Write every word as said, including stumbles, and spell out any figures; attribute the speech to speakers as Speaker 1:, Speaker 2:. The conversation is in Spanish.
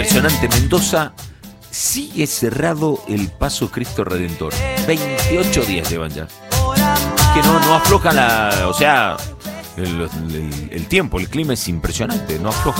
Speaker 1: impresionante. Mendoza sigue cerrado el paso Cristo Redentor. veintiocho días llevan ya. Que no, no afloja la... O sea, el, el, el tiempo, el clima es impresionante. No afloja.